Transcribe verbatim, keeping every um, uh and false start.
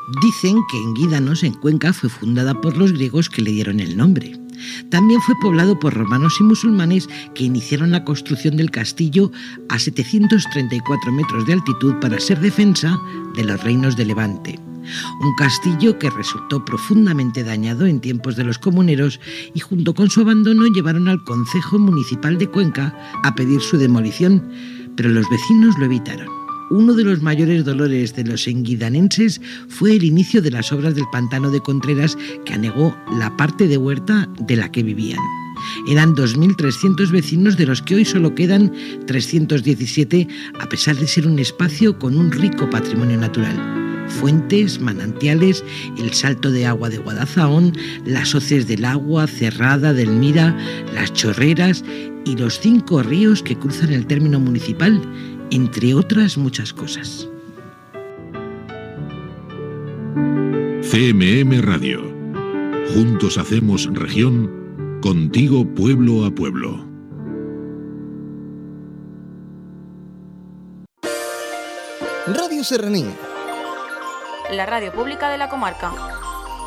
Dicen que Engídanos, en Cuenca, fue fundada por los griegos que le dieron el nombre. También fue poblado por romanos y musulmanes que iniciaron la construcción del castillo a setecientos treinta y cuatro metros de altitud para ser defensa de los reinos de Levante. Un castillo que resultó profundamente dañado en tiempos de los comuneros y junto con su abandono llevaron al Concejo Municipal de Cuenca a pedir su demolición, pero los vecinos lo evitaron. Uno de los mayores dolores de los enguidanenses fue el inicio de las obras del pantano de Contreras, que anegó la parte de huerta de la que vivían. Eran dos mil trescientos vecinos, de los que hoy solo quedan trescientos diecisiete, a pesar de ser un espacio con un rico patrimonio natural. Fuentes, manantiales, el salto de agua de Guadalzahón, las hoces del agua, Cerrada, del Mira, las chorreras y los cinco ríos que cruzan el término municipal, entre otras muchas cosas. C M M Radio. Juntos hacemos región, contigo pueblo a pueblo. Radio Serranía. La radio pública de la comarca.